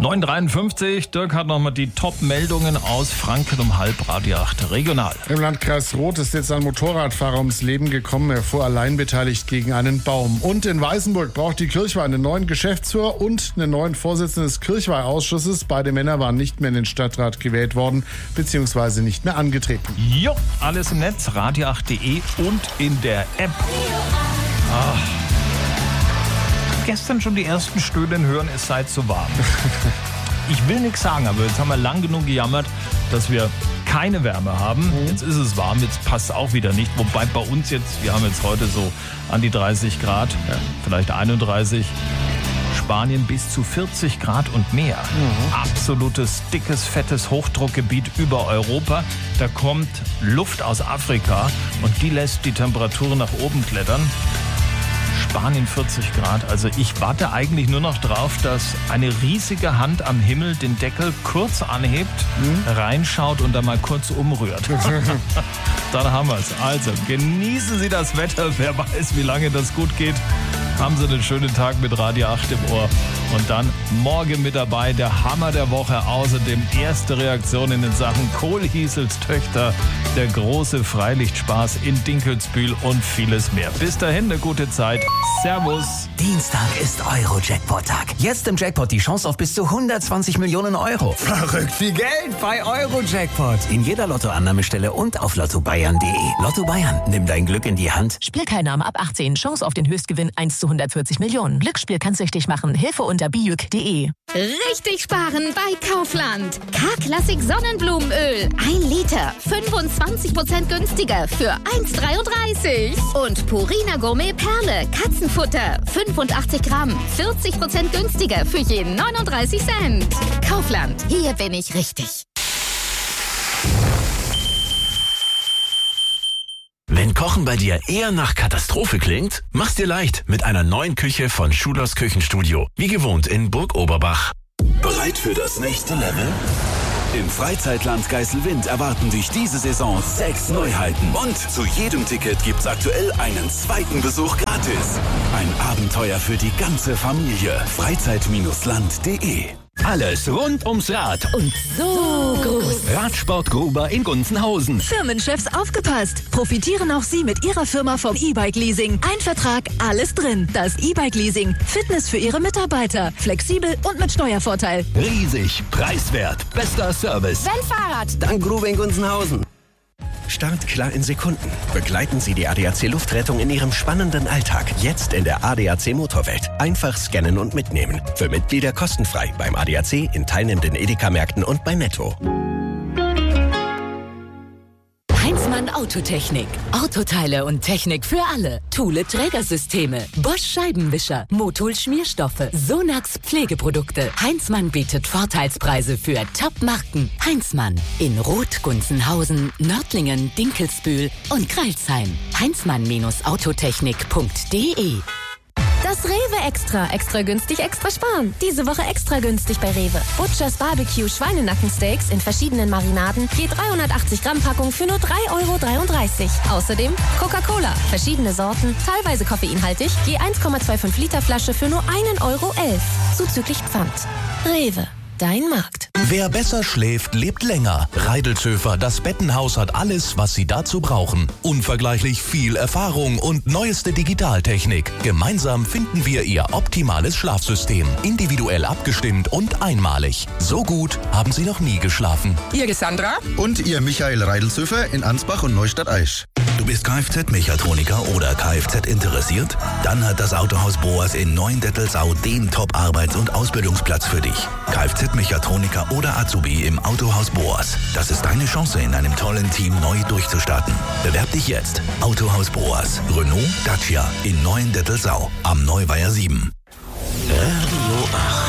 9:53. Dirk hat nochmal die Top-Meldungen aus Franken um 7:30, Radio 8 regional. Im Landkreis Roth ist jetzt ein Motorradfahrer ums Leben gekommen. Er fuhr allein beteiligt gegen einen Baum. Und in Weißenburg braucht die Kirchweih einen neuen Geschäftsführer und einen neuen Vorsitzenden des Kirchweihausschusses. Beide Männer waren nicht mehr in den Stadtrat gewählt worden, beziehungsweise nicht mehr angetreten. Jo, alles im Netz, radio8.de und in der App. Gestern schon die ersten Stöhnen hören, es sei zu warm. Ich will nichts sagen, aber jetzt haben wir lang genug gejammert, dass wir keine Wärme haben. Jetzt ist es warm, jetzt passt es auch wieder nicht. Wobei bei uns jetzt, wir haben jetzt heute so an die 30 Grad, vielleicht 31. Spanien bis zu 40 Grad und mehr. Absolutes, dickes, fettes Hochdruckgebiet über Europa. Da kommt Luft aus Afrika und die lässt die Temperaturen nach oben klettern. Spanien 40 Grad. Also ich warte eigentlich nur noch drauf, dass eine riesige Hand am Himmel den Deckel kurz anhebt, reinschaut und dann mal kurz umrührt. Dann haben wir es. Also genießen Sie das Wetter. Wer weiß, wie lange das gut geht. Haben Sie einen schönen Tag mit Radio 8 im Ohr. Und dann morgen mit dabei der Hammer der Woche. Außerdem erste Reaktionen in Sachen Kohlhiesels Töchter, der große Freilichtsspaß in Dinkelsbühl und vieles mehr. Bis dahin eine gute Zeit. Servus. Dienstag ist Euro-Jackpot-Tag. Jetzt im Jackpot die Chance auf bis zu 120 Millionen Euro. Verrückt viel Geld bei Euro-Jackpot. In jeder Lottoannahmestelle und auf lottobayern.de. Lotto Bayern, nimm dein Glück in die Hand. Spielteilnahme ab 18. Chance auf den Höchstgewinn 1:140 Millionen. Glücksspiel kann süchtig machen. Hilfe unter bijuk.de. Richtig sparen bei Kaufland. K-Klassik Sonnenblumenöl. 1 Liter. 25% günstiger für 1,33. Und Purina Gourmet Perle. Katzenfutter. 85 Gramm. 40% günstiger für jeden 39 Cent. Kaufland. Hier bin ich richtig. Wenn Kochen bei dir eher nach Katastrophe klingt, mach's dir leicht mit einer neuen Küche von Schulers Küchenstudio. Wie gewohnt in Burg Oberbach. Bereit für das nächste Level? Im Freizeitland Geiselwind erwarten dich diese Saison 6 Neuheiten. Und zu jedem Ticket gibt's aktuell einen zweiten Besuch gratis. Ein Abenteuer für die ganze Familie. Freizeit-land.de. Alles rund ums Rad. Und so groß. Radsportgruber in Gunzenhausen. Firmenchefs aufgepasst. Profitieren auch Sie mit Ihrer Firma vom E-Bike-Leasing. Ein Vertrag, alles drin. Das E-Bike-Leasing. Fitness für Ihre Mitarbeiter. Flexibel und mit Steuervorteil. Riesig, preiswert, bester Service. Wenn Fahrrad. Dann Grube in Gunzenhausen. Start klar in Sekunden. Begleiten Sie die ADAC Luftrettung in Ihrem spannenden Alltag. Jetzt in der ADAC Motorwelt. Einfach scannen und mitnehmen. Für Mitglieder kostenfrei beim ADAC, in teilnehmenden Edeka-Märkten und bei Netto. Heinzmann Autotechnik. Autoteile und Technik für alle. Thule Trägersysteme. Bosch Scheibenwischer. Motul Schmierstoffe. Sonax Pflegeprodukte. Heinzmann bietet Vorteilspreise für Top-Marken. Heinzmann. In Roth, Gunzenhausen, Nördlingen, Dinkelsbühl und Crailsheim. Heinzmann-autotechnik.de. Das Rewe Extra. Extra günstig, extra sparen. Diese Woche extra günstig bei Rewe. Butchers Barbecue Schweinenackensteaks in verschiedenen Marinaden. Je 380 Gramm Packung für nur 3,33 €. Außerdem Coca-Cola. Verschiedene Sorten, teilweise koffeinhaltig. Je 1,25 Liter Flasche für nur 1,11 €. Zuzüglich Pfand. Rewe. Dein Markt. Wer besser schläft, lebt länger. Reidelzöfer, das Bettenhaus hat alles, was Sie dazu brauchen. Unvergleichlich viel Erfahrung und neueste Digitaltechnik. Gemeinsam finden wir Ihr optimales Schlafsystem. Individuell abgestimmt und einmalig. So gut haben Sie noch nie geschlafen. Ihr Sandra? Und Ihr Michael Reidelzöfer in Ansbach und Neustadt-Aisch. Du bist Kfz-Mechatroniker oder Kfz interessiert? Dann hat das Autohaus Boas in Neuendettelsau den Top-Arbeits- und Ausbildungsplatz für dich. Kfz-Mechatroniker oder Azubi im Autohaus Boas. Das ist deine Chance, in einem tollen Team neu durchzustarten. Bewerb dich jetzt. Autohaus Boas. Renault, Dacia in Neuendettelsau am Neuweiher 7. Radio 8.